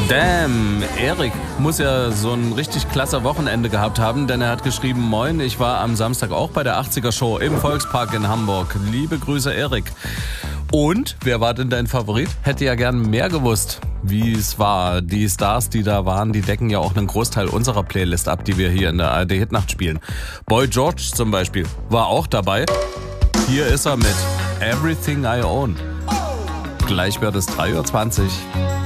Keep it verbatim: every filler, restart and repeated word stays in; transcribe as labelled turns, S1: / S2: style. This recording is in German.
S1: Damn, Erik muss ja so ein richtig klasse Wochenende gehabt haben, denn er hat geschrieben, moin, ich war am Samstag auch bei der achtziger Show im Volkspark in Hamburg. Liebe Grüße, Erik. Und, wer war denn dein Favorit? Hätte ja gern mehr gewusst, wie es war. Die Stars, die da waren, die decken ja auch einen Großteil unserer Playlist ab, die wir hier in der A R D-Hitnacht spielen. Boy George zum Beispiel war auch dabei. Hier ist er mit Everything I Own. Gleich wird es drei Uhr zwanzig.